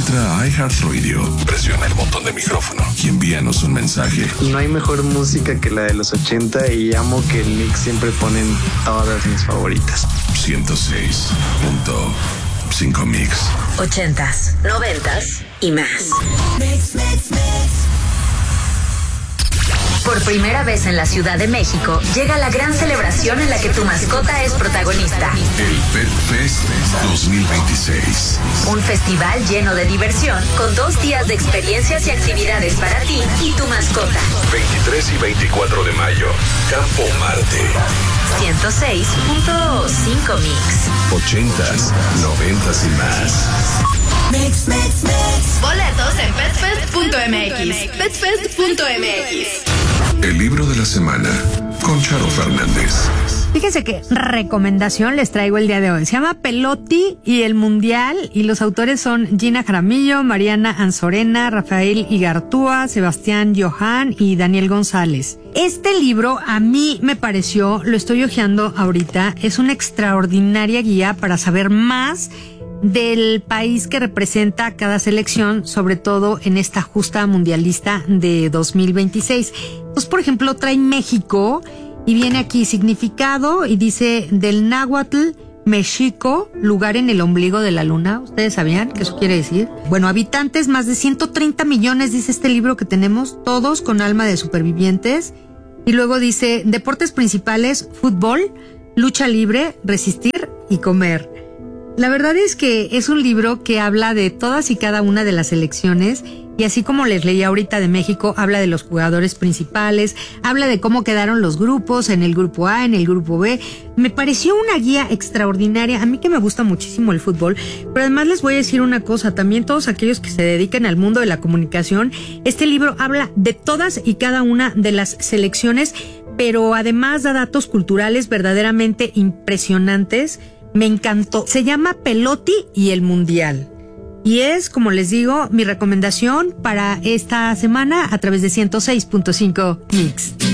Entra a iHeartRadio, presiona el botón de micrófono y envíanos un mensaje. No hay mejor música que la de los 80 y amo que en Mix siempre ponen todas mis favoritas. 106.5 Mix. 80s, 90s y más. Mix. Por primera vez en la Ciudad de México, llega la gran celebración en la que tu mascota es protagonista. El Pet Fest 2026. Un festival lleno de diversión, con 2 días de experiencias y actividades para ti y tu mascota. 23 y 24 de mayo, Campo Marte. 106.5 Mix. 80s, 90s y más. Mix. Boletos en petfest.mx. Petfest.mx. El libro de la semana con Charo Fernández. Fíjense qué recomendación les traigo el día de hoy. Se llama Pelotti y el Mundial y los autores son Gina Jaramillo, Mariana Anzorena, Rafael Igartúa, Sebastián Johan y Daniel González. Este libro a mí me pareció, lo estoy hojeando ahorita, es una extraordinaria guía para saber más del país que representa cada selección, sobre todo en esta justa mundialista de 2026. Pues, por ejemplo, trae México y viene aquí significado y dice del náhuatl Mexico, lugar en el ombligo de la luna. ¿Ustedes sabían qué eso quiere decir? Bueno, habitantes, más de 130 millones, dice este libro que tenemos, todos con alma de supervivientes. Y luego dice deportes principales, fútbol, lucha libre, resistir y comer. La verdad es que es un libro que habla de todas y cada una de las selecciones y así como les leí ahorita de México, habla de los jugadores principales, habla de cómo quedaron los grupos, en el grupo A, en el grupo B. Me pareció una guía extraordinaria, a mí que me gusta muchísimo el fútbol, pero además les voy a decir una cosa, también todos aquellos que se dedican al mundo de la comunicación, este libro habla de todas y cada una de las selecciones, pero además da datos culturales verdaderamente impresionantes. Me encantó. Se llama Pelotti y el Mundial. Y es, como les digo, mi recomendación para esta semana a través de 106.5 Mix.